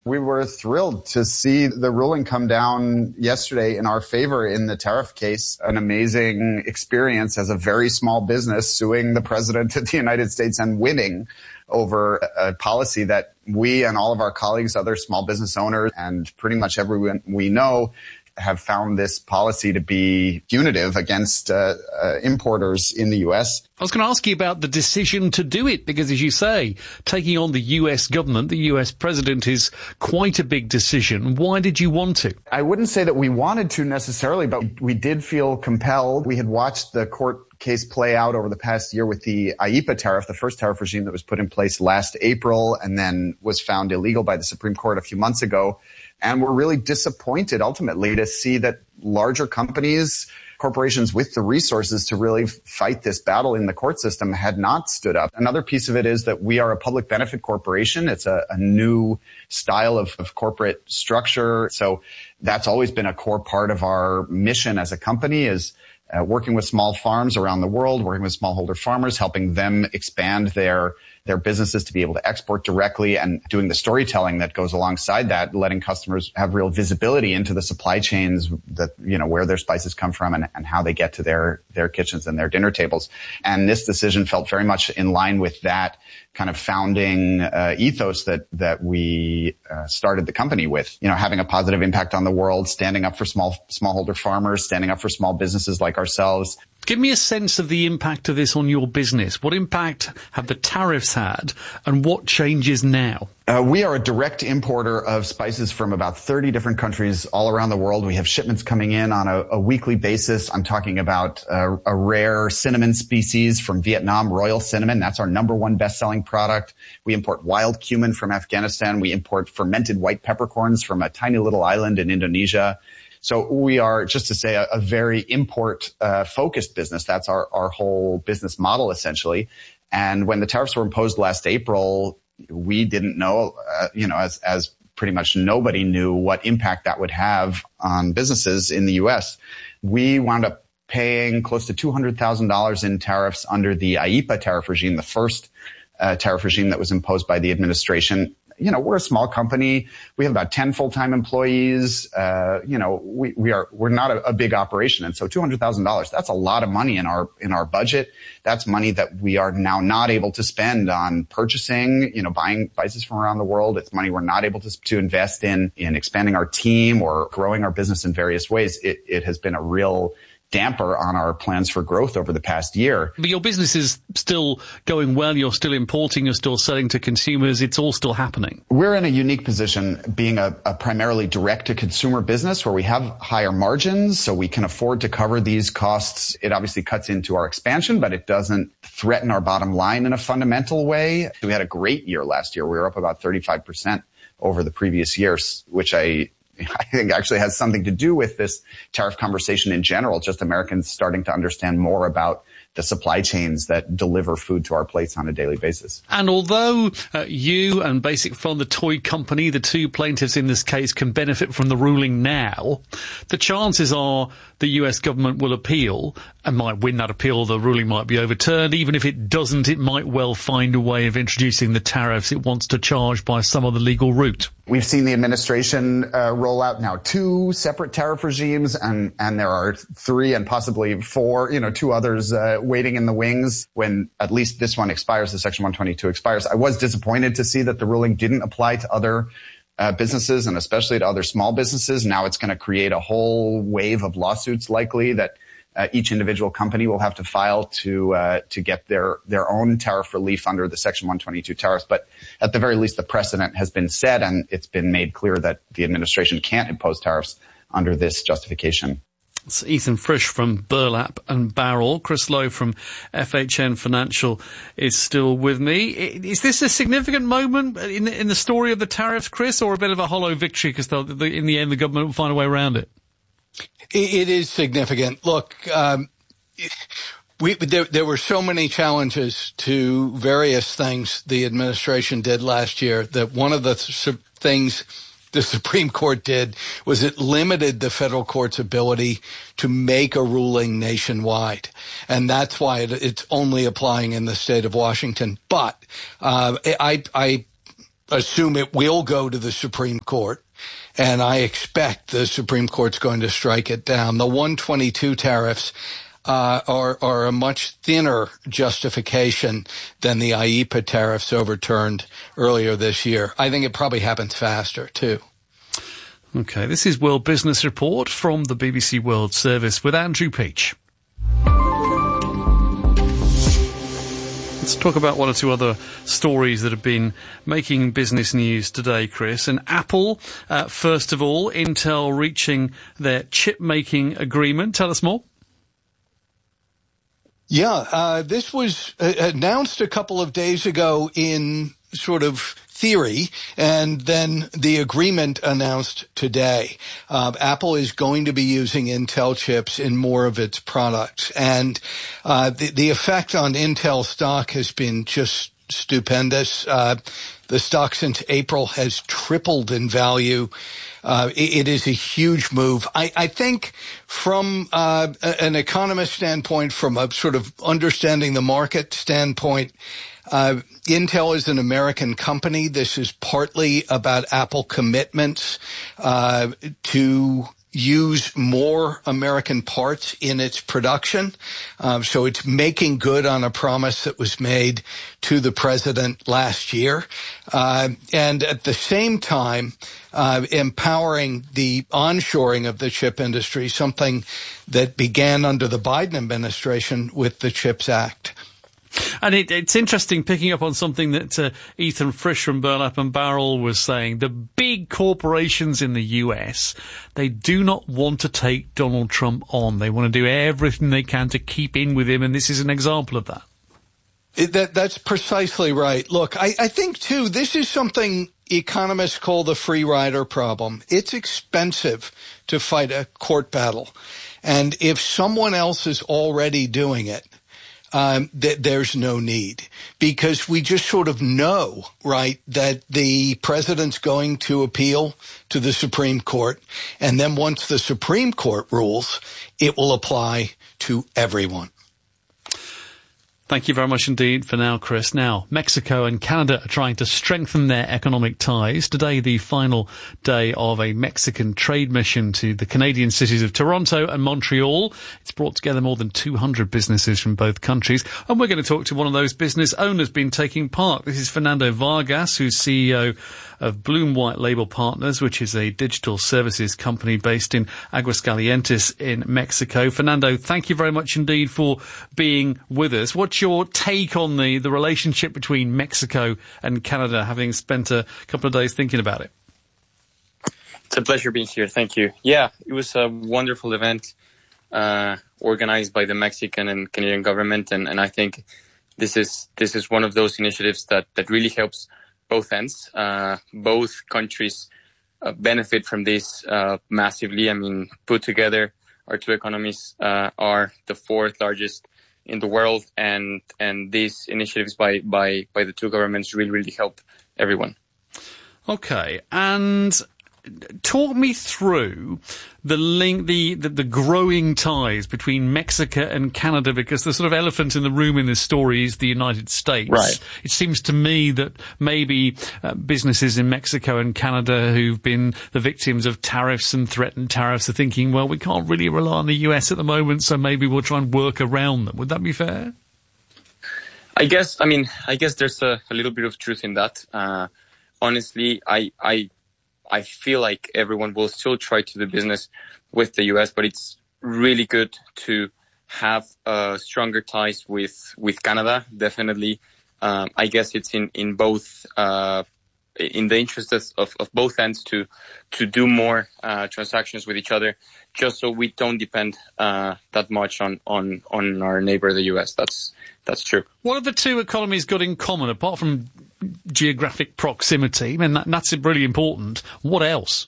We were thrilled to see the ruling come down yesterday in our favor in the tariff case. An amazing experience as a very small business suing the president of the United States and winning over a policy that we and all of our colleagues, other small business owners, and pretty much everyone we know have found this policy to be punitive against importers in the U.S. I was going to ask you about the decision to do it, because as you say, taking on the U.S. government, the U.S. president, is quite a big decision. Why did you want to? I wouldn't say that we wanted to necessarily, but we did feel compelled. We had watched the court case play out over the past year with the IEEPA tariff, the first tariff regime that was put in place last April and then was found illegal by the Supreme Court a few months ago. And we're really disappointed ultimately to see that larger companies, corporations with the resources to really fight this battle in the court system had not stood up. Another piece of it is that we are a public benefit corporation. It's a new style of corporate structure. So that's always been a core part of our mission as a company, is working with small farms around the world, working with smallholder farmers, helping them expand their businesses to be able to export directly, and doing the storytelling that goes alongside that, letting customers have real visibility into the supply chains that, where their spices come from and how they get to their kitchens and their dinner tables. And this decision felt very much in line with that kind of founding ethos that we started the company with, having a positive impact on the world, standing up for smallholder farmers, standing up for small businesses like ourselves. Give me a sense of the impact of this on your business. What impact have the tariffs had, and what changes now? We are a direct importer of spices from about 30 different countries all around the world. We have shipments coming in on a weekly basis. I'm talking about a rare cinnamon species from Vietnam, Royal Cinnamon. That's our number one best-selling product. We import wild cumin from Afghanistan. We import fermented white peppercorns from a tiny little island in Indonesia. So we are, just to say, a very import-focused business. That's our whole business model, essentially. And when the tariffs were imposed last April, we didn't know, as pretty much nobody knew, what impact that would have on businesses in the U.S. We wound up paying close to $200,000 in tariffs under the IEEPA tariff regime, the first tariff regime that was imposed by the administration. We're a small company. We have about 10 full-time employees. We're not a big operation. And so $200,000, that's a lot of money in our budget. That's money that we are now not able to spend on purchasing, buying spices from around the world. It's money we're not able to invest in expanding our team or growing our business in various ways. It has been a real damper on our plans for growth over the past year. But your business is still going well. You're still importing. You're still selling to consumers. It's all still happening. We're in a unique position being a primarily direct-to-consumer business where we have higher margins, so we can afford to cover these costs. It obviously cuts into our expansion, but it doesn't threaten our bottom line in a fundamental way. We had a great year last year. We were up about 35% over the previous years, which I think actually has something to do with this tariff conversation in general, just Americans starting to understand more about the supply chains that deliver food to our plates on a daily basis. And although you and Basic Fun, the toy company, the two plaintiffs in this case, can benefit from the ruling now, the chances are the US government will appeal and might win that appeal. The ruling might be overturned. Even if it doesn't, it might well find a way of introducing the tariffs it wants to charge by some other legal route. We've seen the administration roll out now 2 separate tariff regimes, and there are 3 and possibly 4, 2 others waiting in the wings when at least this one expires, the Section 122 expires. I was disappointed to see that the ruling didn't apply to other businesses, and especially to other small businesses. Now it's going to create a whole wave of lawsuits likely that each individual company will have to file to get their own tariff relief under the Section 122 tariffs. But at the very least, the precedent has been set, and it's been made clear that the administration can't impose tariffs under this justification. It's Ethan Frisch from Burlap and Barrel. Chris Lowe from FHN Financial is still with me. Is this a significant moment in the story of the tariffs, Chris, or a bit of a hollow victory because in the end the government will find a way around it? It is significant. Look, there were so many challenges to various things the administration did last year that one of the things the Supreme Court did was it limited the federal court's ability to make a ruling nationwide. And that's why it's only applying in the state of Washington. But I assume it will go to the Supreme Court, and I expect the Supreme Court's going to strike it down. The 122 tariffs are a much thinner justification than the IEEPA tariffs overturned earlier this year. I think it probably happens faster, too. Okay, this is World Business Report from the BBC World Service with Andrew Peach. Let's talk about one or two other stories that have been making business news today, Chris. And Apple, first of all, Intel reaching their chip-making agreement. Tell us more. Yeah, this was announced a couple of days ago in sort of theory, and then the agreement announced today. Apple is going to be using Intel chips in more of its products, and the effect on Intel stock has been just stupendous. The stock since April has tripled in value. It is a huge move. I think from an economist standpoint, from a sort of understanding the market standpoint, Intel is an American company. This is partly about Apple commitments to use more American parts in its production. So it's making good on a promise that was made to the president last year. And at the same time, empowering the onshoring of the chip industry, something that began under the Biden administration with the CHIPS Act. And it's interesting picking up on something that Ethan Frisch from Burlap and Barrel was saying. The big corporations in the US, they do not want to take Donald Trump on. They want to do everything they can to keep in with him, and this is an example of that. That's precisely right. Look, I think, too, this is something economists call the free rider problem. It's expensive to fight a court battle. And if someone else is already doing it, there's no need, because we just sort of know, right, that the president's going to appeal to the Supreme Court. And then once the Supreme Court rules, it will apply to everyone. Thank you very much indeed for now, Chris. Now, Mexico and Canada are trying to strengthen their economic ties. Today, the final day of a Mexican trade mission to the Canadian cities of Toronto and Montreal. It's brought together more than 200 businesses from both countries. And we're going to talk to one of those business owners been taking part. This is Fernando Vargas, who's CEO of Bloom White Label Partners, which is a digital services company based in Aguascalientes in Mexico. Fernando, thank you very much indeed for being with us. What's your take on the relationship between Mexico and Canada, having spent a couple of days thinking about it? It's a pleasure being here. Thank you. Yeah, it was a wonderful event organized by the Mexican and Canadian government, and I think this is one of those initiatives that really helps both ends. Both countries benefit from this massively. I mean, put together, our two economies are the fourth largest in the world, and these initiatives by the two governments really help everyone. Okay, and talk me through the link, the growing ties between Mexico and Canada, because the sort of elephant in the room in this story is the United States. Right. It seems to me that maybe businesses in Mexico and Canada who've been the victims of tariffs and threatened tariffs are thinking, well, we can't really rely on the US at the moment, so maybe we'll try and work around them. Would that be fair? I guess there's a little bit of truth in that. Honestly, I feel like everyone will still try to do business with the U.S., but it's really good to have stronger ties with Canada. Definitely, I guess it's in both in the interest of both ends to do more transactions with each other, just so we don't depend that much on our neighbor, the U.S. That's true. What have the two economies got in common, apart from geographic proximity? I mean, that's really important. What else?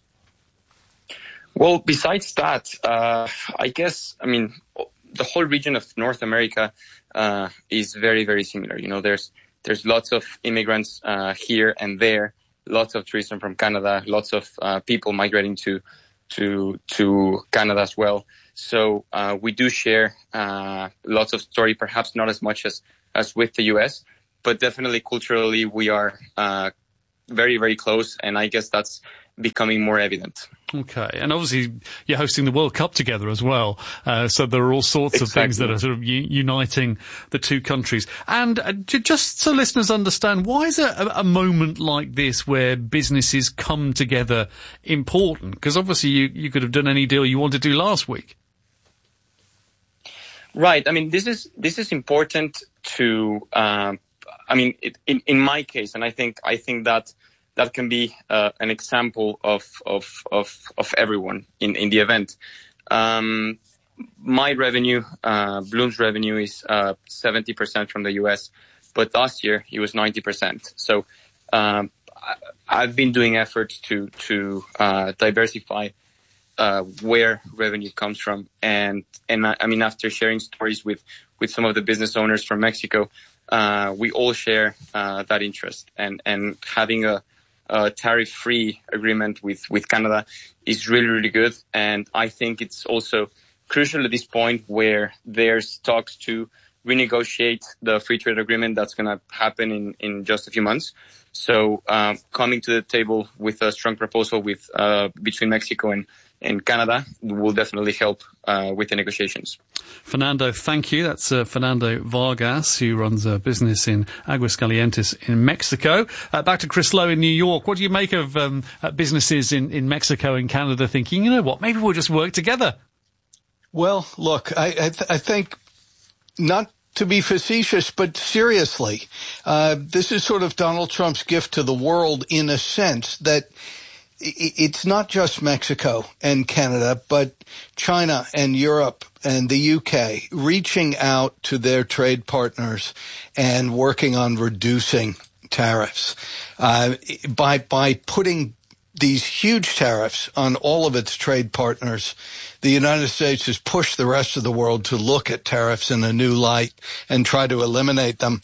Well, besides that, I guess, I mean, the whole region of North America is very, very similar. You know, there's lots of immigrants here and there, lots of tourism from Canada, lots of people migrating to Canada as well. So we do share lots of story, perhaps not as much as with the U.S., but definitely culturally we are very, very close, and I guess that's becoming more evident. Okay, and obviously you're hosting the World Cup together as well, so there are all sorts of things that are sort of uniting the two countries. And just so listeners understand, why is a moment like this where businesses come together important? Because obviously you could have done any deal you wanted to do last week. Right. I mean, this is important to. In my case, and I think that can be an example of everyone in the event. My revenue, Bloom's revenue is 70% from the US, but last year it was 90%. So I've been doing efforts to diversify where revenue comes from, and I mean, after sharing stories with some of the business owners from Mexico, we all share that interest, and having a tariff-free agreement with Canada is really, really good. And I think it's also crucial at this point where there's talks to renegotiate the free trade agreement that's going to happen in just a few months. So coming to the table with a strong proposal with between Mexico and Canada will definitely help with the negotiations. Fernando, thank you. That's Fernando Vargas, who runs a business in Aguascalientes in Mexico. Back to Chris Lowe in New York. What do you make of businesses in Mexico and Canada thinking, you know what, maybe we'll just work together? Well, look, I think, not to be facetious, but seriously, this is sort of Donald Trump's gift to the world in a sense that it's not just Mexico and Canada, but China and Europe and the UK reaching out to their trade partners and working on reducing tariffs. By putting these huge tariffs on all of its trade partners, the United States has pushed the rest of the world to look at tariffs in a new light and try to eliminate them.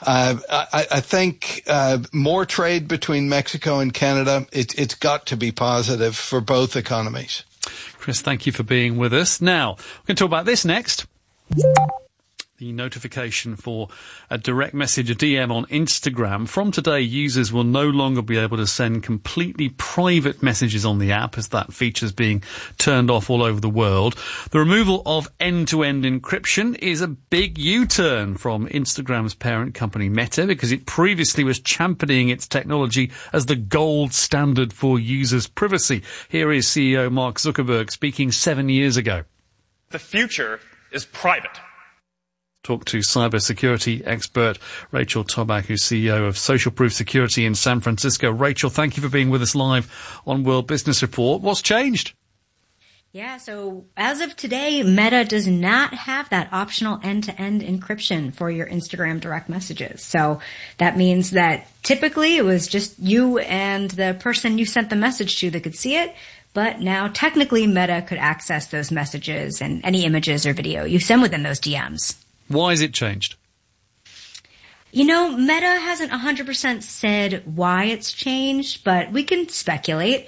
I think more trade between Mexico and Canada, it's got to be positive for both economies. Chris, thank you for being with us. Now, we're going to talk about this next. The notification for a direct message, a DM on Instagram. From today, users will no longer be able to send completely private messages on the app, as that feature is being turned off all over the world. The removal of end-to-end encryption is a big U-turn from Instagram's parent company Meta, because it previously was championing its technology as the gold standard for users' privacy. Here is CEO Mark Zuckerberg speaking 7 years ago. The future is private. Talk to cybersecurity expert Rachel Toback, who's CEO of Social Proof Security in San Francisco. Rachel, thank you for being with us live on World Business Report. What's changed? Yeah, so as of today, Meta does not have that optional end-to-end encryption for your Instagram direct messages. So that means that typically it was just you and the person you sent the message to that could see it. But now technically Meta could access those messages and any images or video you send within those DMs. Why has it changed? You know, Meta hasn't 100% said why it's changed, but we can speculate.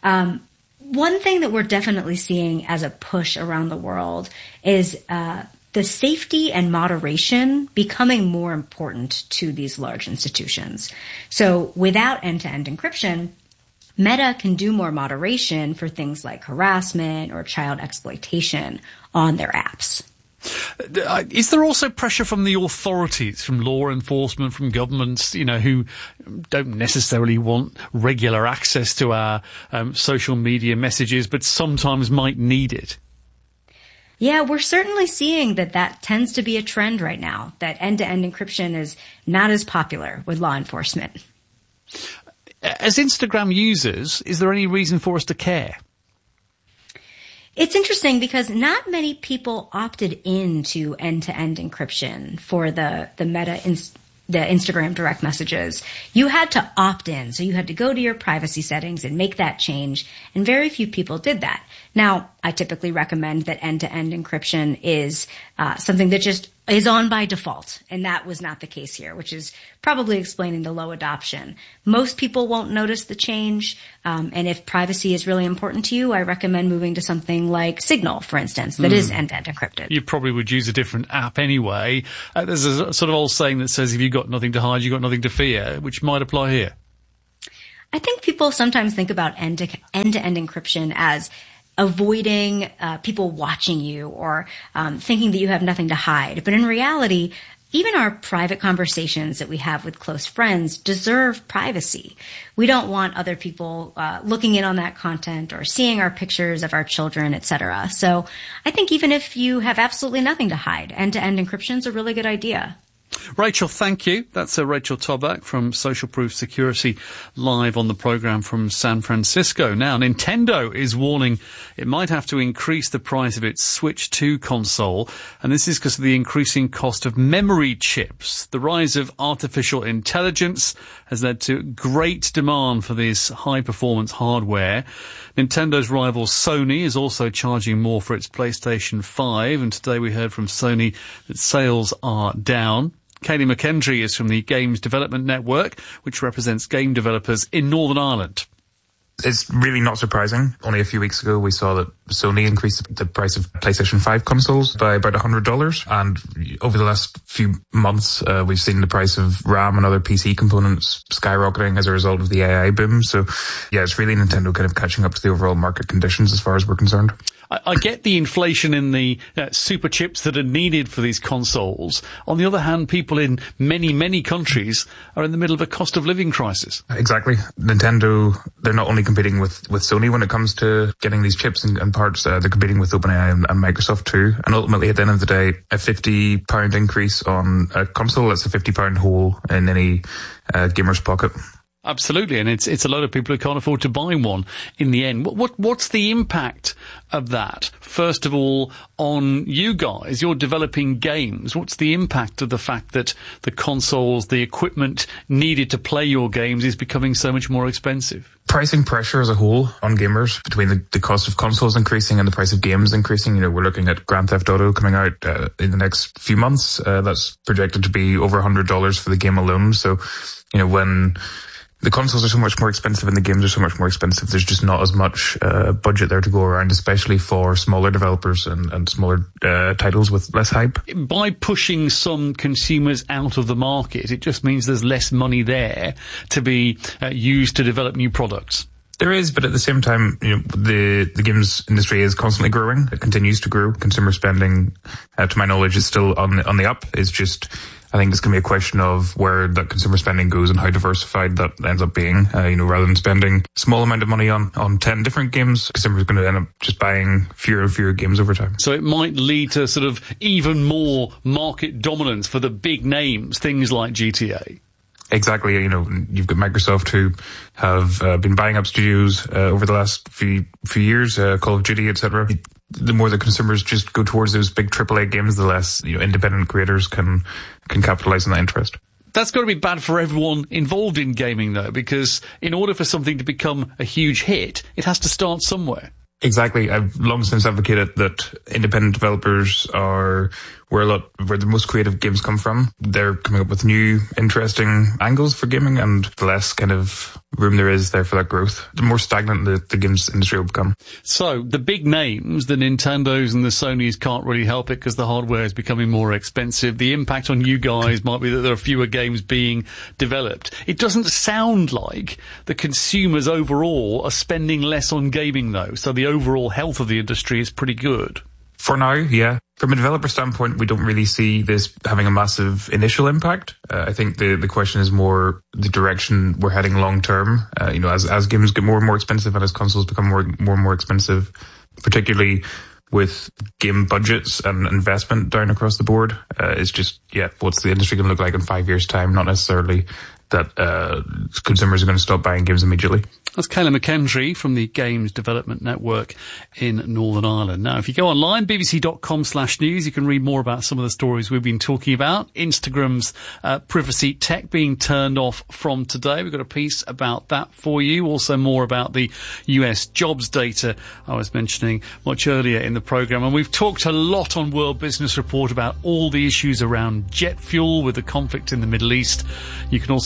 One thing that we're definitely seeing as a push around the world is the safety and moderation becoming more important to these large institutions. So without end-to-end encryption, Meta can do more moderation for things like harassment or child exploitation on their apps. Is there also pressure from the authorities, from law enforcement, from governments, you know, who don't necessarily want regular access to our social media messages, but sometimes might need it? Yeah, we're certainly seeing that tends to be a trend right now, that end-to-end encryption is not as popular with law enforcement. As Instagram users, is there any reason for us to care? It's interesting because not many people opted into end-to-end encryption for the Instagram direct messages. You had to opt in, so you had to go to your privacy settings and make that change, and very few people did that. Now, I typically recommend that end-to-end encryption is something that just is on by default, and that was not the case here, which is probably explaining the low adoption. Most people won't notice the change, and if privacy is really important to you, I recommend moving to something like Signal, for instance, that is end-to-end encrypted. You probably would use a different app anyway. There's a sort of old saying that says if you've got nothing to hide, you've got nothing to fear, which might apply here. I think people sometimes think about end-to-end encryption as avoiding people watching you or thinking that you have nothing to hide. But in reality, even our private conversations that we have with close friends deserve privacy. We don't want other people looking in on that content or seeing our pictures of our children, etc. So I think even if you have absolutely nothing to hide, end-to-end encryption is a really good idea. Rachel, thank you. That's Rachel Toback from Social Proof Security, live on the program from San Francisco. Now, Nintendo is warning it might have to increase the price of its Switch 2 console, and this is because of the increasing cost of memory chips. The rise of artificial intelligence has led to great demand for this high-performance hardware. Nintendo's rival Sony is also charging more for its PlayStation 5, and today we heard from Sony that sales are down. Kayleigh McKendry is from the Games Development Network, which represents game developers in Northern Ireland. It's really not surprising. Only a few weeks ago, we saw that Sony increased the price of PlayStation 5 consoles by about $100. And over the last few months, we've seen the price of RAM and other PC components skyrocketing as a result of the AI boom. So, yeah, it's really Nintendo kind of catching up to the overall market conditions as far as we're concerned. I get the inflation in the super chips that are needed for these consoles. On the other hand, people in many, many countries are in the middle of a cost of living crisis. Exactly. Nintendo, they're not only competing with Sony when it comes to getting these chips and parts, they're competing with OpenAI and Microsoft too. And ultimately, at the end of the day, a £50 increase on a console, that's a £50 hole in any gamer's pocket. Absolutely, and it's a lot of people who can't afford to buy one in the end. What's the impact of that? First of all, on you guys, you're developing games. What's the impact of the fact that the consoles, the equipment needed to play your games is becoming so much more expensive? Pricing pressure as a whole on gamers between the cost of consoles increasing and the price of games increasing. You know, we're looking at Grand Theft Auto coming out in the next few months. That's projected to be over $100 for the game alone. So, you know, when the consoles are so much more expensive and the games are so much more expensive, there's just not as much budget there to go around, especially for smaller developers and smaller titles with less hype. By pushing some consumers out of the market, it just means there's less money there to be used to develop new products. There is, but at the same time, you know, the games industry is constantly growing. It continues to grow. Consumer spending, to my knowledge, is still on the up. It's just, I think it's going to be a question of where that consumer spending goes and how diversified that ends up being. You know, rather than spending a small amount of money on 10 different games, consumers are going to end up just buying fewer and fewer games over time. So it might lead to sort of even more market dominance for the big names, things like GTA. Exactly. You know, you've got Microsoft who have been buying up studios over the last few years, Call of Duty, etc. The more the consumers just go towards those big AAA games, the less, you know, independent creators can capitalize on that interest. That's got to be bad for everyone involved in gaming, though, because in order for something to become a huge hit, it has to start somewhere. Exactly. I've long since advocated that independent developers are where the most creative games come from. They're coming up with new, interesting angles for gaming, and the less kind of room there is there for that growth, the more stagnant the games industry will become. So the big names, the Nintendos and the Sonys, can't really help it because the hardware is becoming more expensive. The impact on you guys might be that there are fewer games being developed. It doesn't sound like the consumers overall are spending less on gaming, though. So the overall health of the industry is pretty good. For now, yeah. From a developer standpoint, we don't really see this having a massive initial impact. I think the question is more the direction we're heading long term. You know, as games get more and more expensive and as consoles become more and more expensive, particularly with game budgets and investment down across the board, it's just, yeah, what's the industry going to look like in 5 years' time? Not necessarily that consumers are going to stop buying games immediately. That's Kayleigh McKendry from the Games Development Network in Northern Ireland. Now, if you go online, bbc.com/news, you can read more about some of the stories we've been talking about. Instagram's privacy tech being turned off from today. We've got a piece about that for you. Also more about the US jobs data I was mentioning much earlier in the programme. And we've talked a lot on World Business Report about all the issues around jet fuel with the conflict in the Middle East. You can also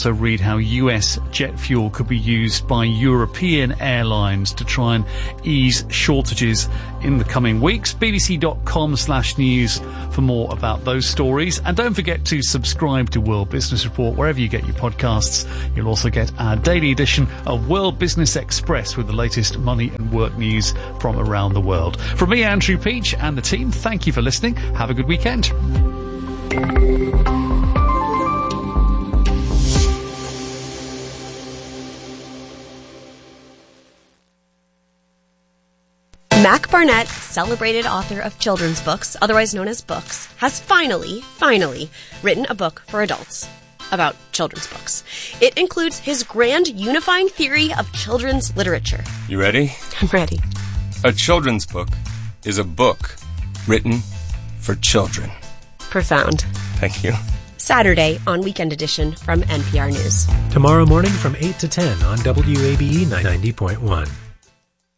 also read how US jet fuel could be used by European airlines to try and ease shortages in the coming weeks. bbc.com/news for more about those stories. And don't forget to subscribe to World Business Report wherever you get your podcasts. You'll also get our daily edition of World Business Express with the latest money and work news from around the world. From me, Andrew Peach, and the team, thank you for listening. Have a good weekend. Mac Barnett, celebrated author of children's books, otherwise known as books, has finally written a book for adults about children's books. It includes his grand unifying theory of children's literature. You ready? I'm ready. A children's book is a book written for children. Profound. Thank you. Saturday on Weekend Edition from NPR News. Tomorrow morning from 8 to 10 on WABE 90.1.